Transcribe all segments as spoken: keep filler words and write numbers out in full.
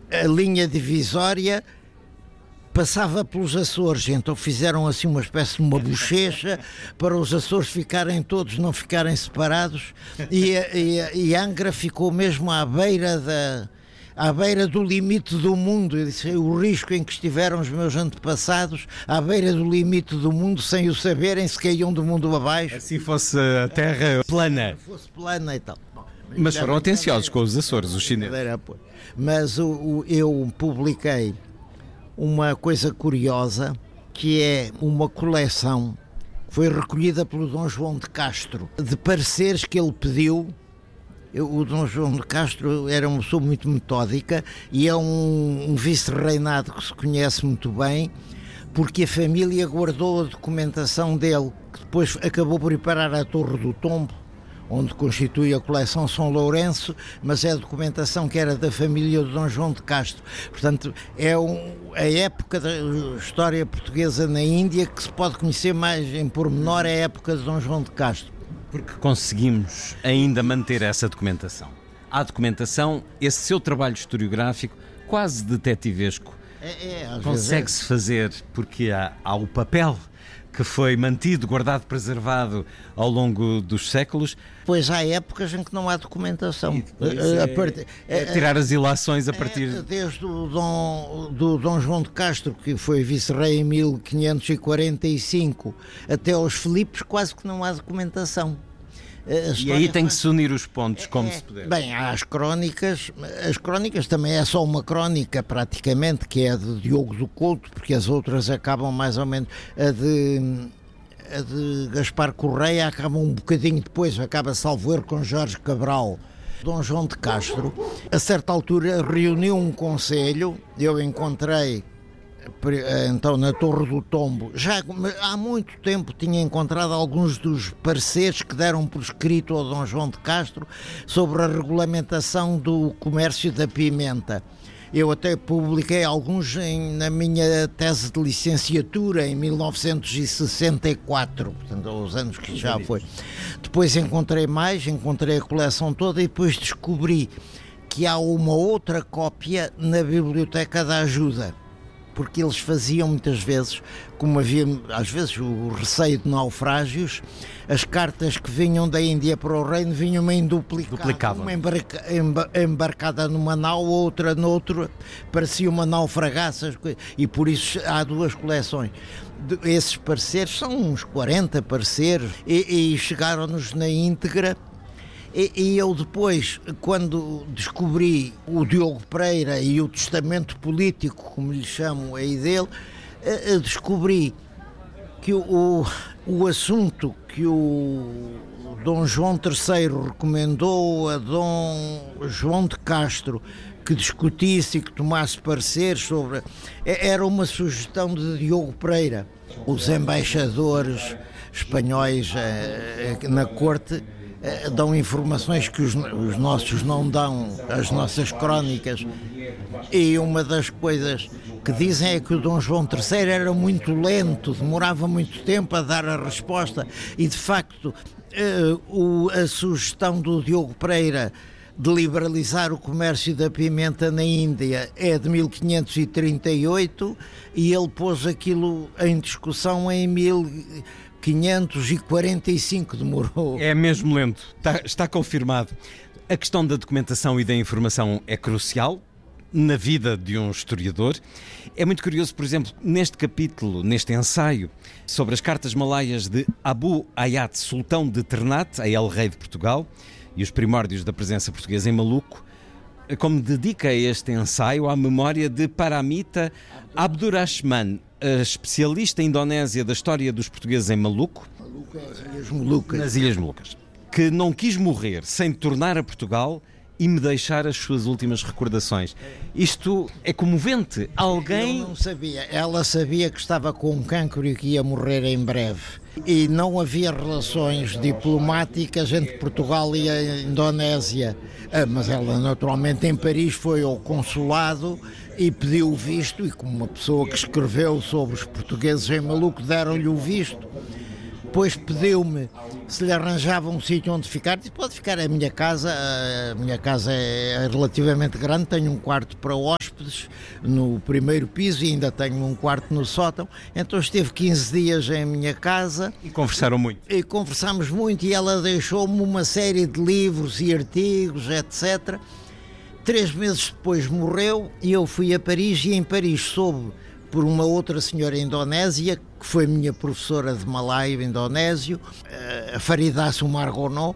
a linha divisória passava pelos Açores, então fizeram assim uma espécie de uma bochecha para os Açores ficarem todos, não ficarem separados, e, e, e Angra ficou mesmo à beira da... à beira do limite do mundo. Eu disse, o risco em que estiveram os meus antepassados, à beira do limite do mundo, sem o saberem, se caíam do mundo abaixo. Assim fosse a terra plana. Se fosse plana e tal. Mas foram atenciosos com os Açores, os chineses. Mas o, o, eu publiquei uma coisa curiosa, que é uma coleção, foi recolhida pelo Dom João de Castro, de pareceres que ele pediu. Eu, o Dom João de Castro era uma pessoa muito metódica e é um, um vice-reinado que se conhece muito bem, porque a família guardou a documentação dele, que depois acabou por ir parar à Torre do Tombo, onde constitui a coleção São Lourenço, mas é a documentação que era da família de Dom João de Castro. Portanto, é um, a época da história portuguesa na Índia que se pode conhecer mais em pormenor, é a época de Dom João de Castro. Porque conseguimos ainda manter essa documentação. Há documentação, esse seu trabalho historiográfico, quase detetivesco, é, é, consegue-se fazer porque há, há o papel que foi mantido, guardado, preservado ao longo dos séculos. Pois há épocas em que não há documentação. É, a part... é tirar as ilações a partir... É, desde o Dom, do Dom João de Castro, que foi vice-rei em mil quinhentos e quarenta e cinco, até aos Filipes, quase que não há documentação. E aí tem que se unir os pontos, como é, se puder. Bem, há as crónicas, as crónicas também é só uma crónica praticamente, que é a de Diogo do Couto, porque as outras acabam mais ou menos, a de, a de Gaspar Correia acaba um bocadinho depois, acaba salvo erro com Jorge Cabral. Dom João de Castro, a certa altura reuniu um conselho, eu encontrei então na Torre do Tombo, já há muito tempo tinha encontrado alguns dos pareceres que deram por escrito ao Dom João de Castro sobre a regulamentação do comércio da pimenta. Eu até publiquei alguns em, na minha tese de licenciatura em mil novecentos e sessenta e quatro, portanto, aos anos que já foi. Depois encontrei mais, encontrei a coleção toda e depois descobri que há uma outra cópia na Biblioteca da Ajuda, porque eles faziam muitas vezes, como havia às vezes o receio de naufrágios, as cartas que vinham da Índia para o reino vinham em duplicado, Duplicavam. Uma embarca, embarcada numa nau, outra noutra, parecia uma naufragaça, e por isso há duas coleções. Esses pareceres são uns quarenta pareceres e, e chegaram-nos na íntegra. E, e eu depois, quando descobri o Diogo Pereira e o testamento político, como lhe chamo aí dele, descobri que o, o assunto que o Dom João terceiro recomendou a Dom João de Castro que discutisse e que tomasse pareceres sobre... Era uma sugestão de Diogo Pereira. Os embaixadores espanhóis na corte dão informações que os, os nossos não dão, as nossas crónicas, e uma das coisas que dizem é que o Dom João terceiro era muito lento, demorava muito tempo a dar a resposta, e de facto uh, o, a sugestão do Diogo Pereira de liberalizar o comércio da pimenta na Índia é de mil quinhentos e trinta e oito e ele pôs aquilo em discussão em mil quinhentos e quarenta e cinco, demorou. É mesmo lento, está, está confirmado. A questão da documentação e da informação é crucial na vida de um historiador. É muito curioso, por exemplo, neste capítulo, neste ensaio, sobre as cartas malaias de Abu Ayat, sultão de Ternate, a el-rei de Portugal, e os primórdios da presença portuguesa em Maluco, como dedica este ensaio à memória de Paramita Abdurrahman, a especialista indonésia da história dos portugueses em Maluco, Maluco é as Ilhas Molucas. nas Ilhas Molucas, que não quis morrer sem tornar a Portugal e me deixar as suas últimas recordações. Isto é comovente. Alguém... Eu não sabia. Ela sabia que estava com um cancro e que ia morrer em breve. E não havia relações diplomáticas entre Portugal e a Indonésia. Ah, mas ela, naturalmente, em Paris foi ao consulado e pediu o visto, e como uma pessoa que escreveu sobre os portugueses em Maluco, deram-lhe o visto. depois pediu-me se lhe arranjava um sítio onde ficar. Disse, pode ficar, é a minha casa, a minha casa é relativamente grande, tenho um quarto para hóspedes no primeiro piso e ainda tenho um quarto no sótão, então esteve quinze dias em minha casa. E conversaram muito? E conversámos muito e ela deixou-me uma série de livros e artigos, etcétera. Três meses depois morreu e eu fui a Paris e em Paris soube por uma outra senhora indonésia, que foi minha professora de Malai, indonésio, a Farida Sumargono,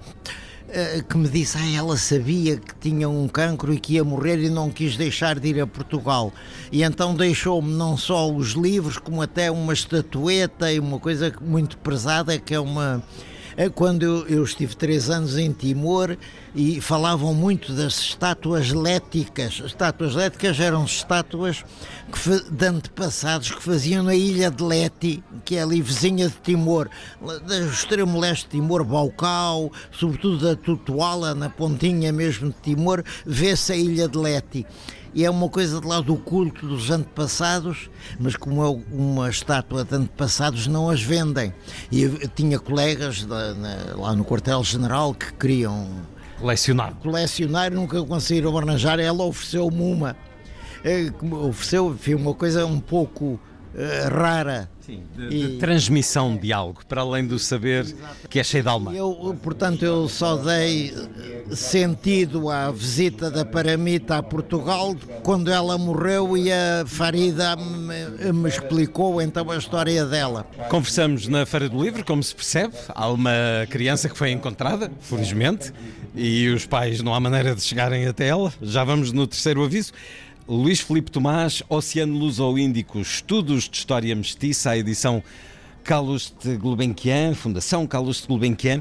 que me disse que ah, ela sabia que tinha um cancro e que ia morrer e não quis deixar de ir a Portugal. E então deixou-me não só os livros, como até uma estatueta e uma coisa muito pesada, que é uma... Quando eu, eu estive três anos em Timor e falavam muito das estátuas léticas. As estátuas léticas eram estátuas que, de antepassados que faziam na ilha de Leti, que é ali vizinha de Timor, do extremo leste de Timor, Baucau, sobretudo da Tutuala, na pontinha mesmo de Timor, vê-se a ilha de Leti. E é uma coisa de lá do culto dos antepassados, mas como é uma estátua de antepassados não as vendem. E eu tinha colegas da, na, lá no quartel-general que queriam colecionar. Colecionar, nunca conseguiram arranjar, ela ofereceu-me uma. Ofereceu, enfim, uma coisa um pouco uh, rara. Sim, de, de e... transmissão de algo, para além do saber que é cheio de alma. Eu, portanto, eu só dei sentido à visita da Paramita a Portugal quando ela morreu e a Farida me, me explicou então a história dela. Conversamos na Feira do Livro, como se percebe, há uma criança que foi encontrada, felizmente, e os pais não há maneira de chegarem até ela. Já vamos no terceiro aviso. Luís Filipe Tomás, Oceano Luso-Índico, Estudos de História Mestiça, a edição Calouste Gulbenkian, Fundação Calouste Gulbenkian.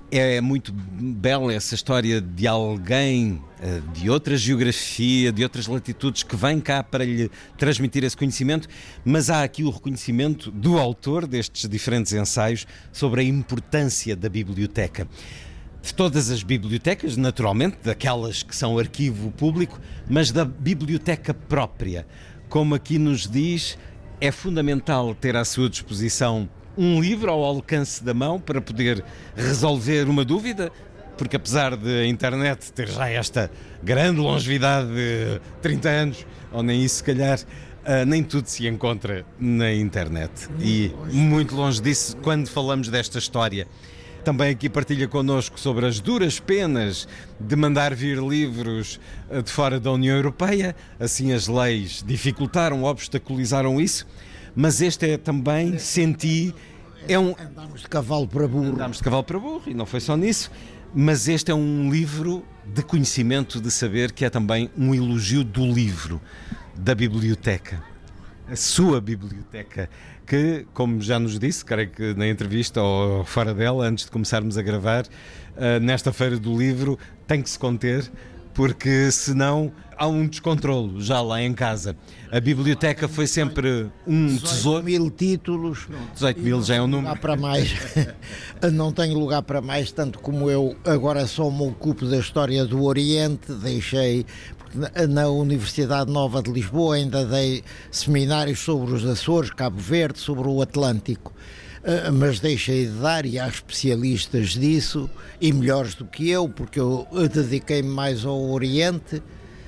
É muito bela essa história de alguém de outra geografia, de outras latitudes, que vem cá para lhe transmitir esse conhecimento, mas há aqui o reconhecimento do autor destes diferentes ensaios sobre a importância da biblioteca. De todas as bibliotecas, naturalmente, daquelas que são arquivo público, mas da biblioteca própria. Como aqui nos diz, é fundamental ter à sua disposição um livro ao alcance da mão para poder resolver uma dúvida, porque apesar de a internet ter já esta grande longevidade de trinta anos, ou nem isso se calhar, Uh, nem tudo se encontra na internet. E muito longe disso quando falamos desta história. Também aqui partilha connosco sobre as duras penas de mandar vir livros de fora da União Europeia. Assim as leis dificultaram, obstaculizaram isso. Mas este é também, senti... É um... Andámos de cavalo para burro. Andámos de cavalo para burro, e não foi só nisso. Mas este é um livro de conhecimento, de saber, que é também um elogio do livro, da biblioteca. A sua biblioteca, que, como já nos disse, creio que na entrevista ou fora dela, antes de começarmos a gravar, uh, nesta Feira do Livro, tem que se conter, porque senão há um descontrolo já lá em casa. A biblioteca foi sempre um tesouro. dezoito mil títulos. dezoito mil já é um número. Não para mais. Não tenho lugar para mais, tanto como eu agora só me ocupo da história do Oriente, deixei... Na Universidade Nova de Lisboa ainda dei seminários sobre os Açores, Cabo Verde, sobre o Atlântico, mas deixei de dar, e há especialistas disso, e melhores do que eu, porque eu dediquei-me mais ao Oriente.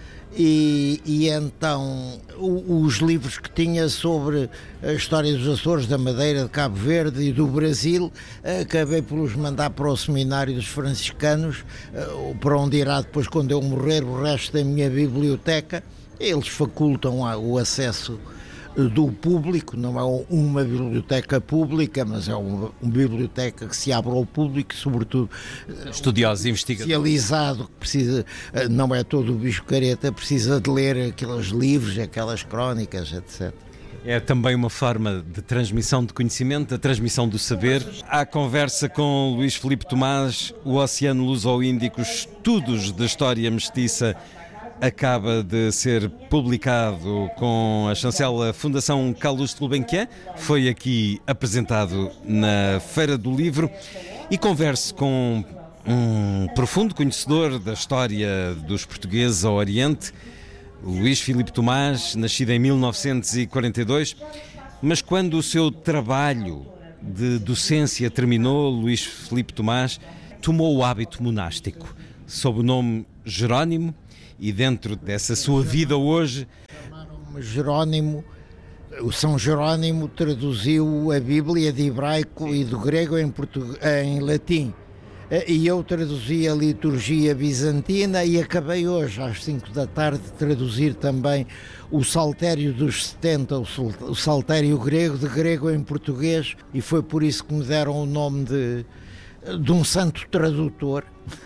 E, e então os livros que tinha sobre a história dos Açores, da Madeira, de Cabo Verde e do Brasil, acabei por os mandar para o seminário dos franciscanos, para onde irá depois, quando eu morrer, o resto da minha biblioteca. Eles facultam o acesso do público, não é uma biblioteca pública, mas é uma, uma biblioteca que se abre ao público, sobretudo estudiosos, investigadores, especializado, que precisa, não é todo o bicho careta, precisa de ler aqueles livros, aquelas crónicas, etcétera. É também uma forma de transmissão de conhecimento, da transmissão do saber. Há conversa com Luís Filipe Tomás, o Oceano Luso-Índico, Estudos de História Mestiça, acaba de ser publicado com a chancela Fundação Calouste Gulbenkian, foi aqui apresentado na Feira do Livro, e converso com um profundo conhecedor da história dos portugueses ao Oriente, Luís Filipe Tomás, nascido em mil novecentos e quarenta e dois, mas quando o seu trabalho de docência terminou, Luís Filipe Tomás tomou o hábito monástico, sob o nome Jerónimo, e dentro dessa sua vida hoje... Chamaram-me Jerónimo. O São Jerónimo traduziu a Bíblia de hebraico e do grego em, português, em latim. E eu traduzi a liturgia bizantina e acabei hoje, às cinco da tarde, de traduzir também o Saltério dos setenta, o Saltério grego, de grego em português, e foi por isso que me deram o nome de, de um santo tradutor.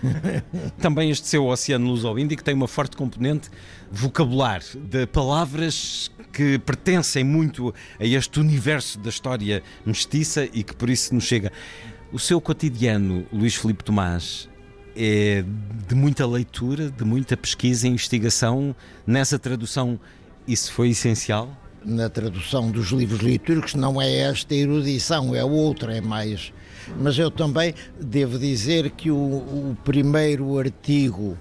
Também este seu Oceano Luso-Índico tem uma forte componente vocabular, de palavras que pertencem muito a este universo da história mestiça e que por isso nos chega. O seu cotidiano, Luís Filipe Tomás, é de muita leitura, de muita pesquisa e investigação. Nessa tradução, isso foi essencial? Na tradução dos livros litúrgicos não é esta erudição, é outra, é mais... Mas eu também devo dizer que o, o primeiro artigo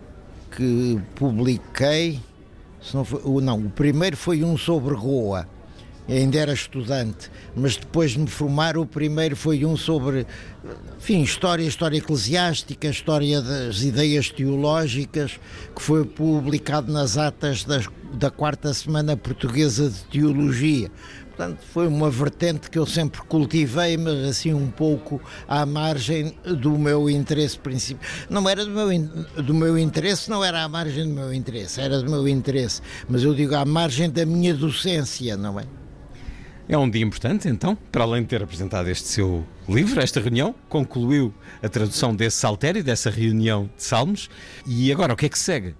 que publiquei, se não, foi, não, o primeiro foi um sobre Goa, ainda era estudante, mas depois de me formar o primeiro foi um sobre, enfim, história, história eclesiástica, história das ideias teológicas, que foi publicado nas atas das, da quarta semana portuguesa de teologia. Portanto, foi uma vertente que eu sempre cultivei, mas assim um pouco à margem do meu interesse principal. Não era do meu, do meu interesse, não era à margem do meu interesse, era do meu interesse, mas eu digo à margem da minha docência, não é? É um dia importante, então, para além de ter apresentado este seu livro, esta reunião, concluiu a tradução desse saltério, dessa reunião de salmos, e agora o que é que segue?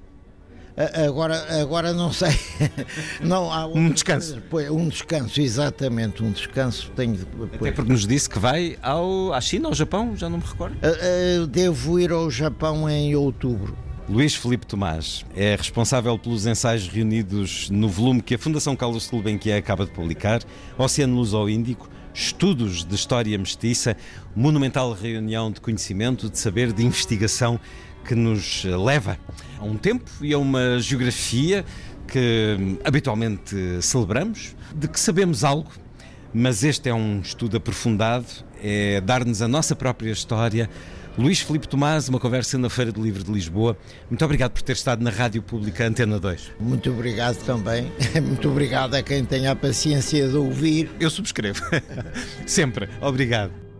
Agora, agora não sei. Não, há um descanso. Um descanso, exatamente, um descanso. Tenho depois. Até porque nos disse que vai ao, à China, ao Japão, já não me recordo. Devo ir ao Japão em outubro. Luís Filipe Tomás é responsável pelos ensaios reunidos no volume que a Fundação Carlos Gulbenkian acaba de publicar, Oceano Luso-Índico, Estudos de História Mestiça, monumental reunião de conhecimento, de saber, de investigação, que nos leva a um tempo e a uma geografia que habitualmente celebramos, de que sabemos algo, mas este é um estudo aprofundado, é dar-nos a nossa própria história. Luís Filipe Tomás, uma conversa na Feira do Livro de Lisboa. Muito obrigado por ter estado na Rádio Pública Antena dois. Muito obrigado também. Muito obrigado a quem tenha a paciência de ouvir. Eu subscrevo. Sempre. Obrigado.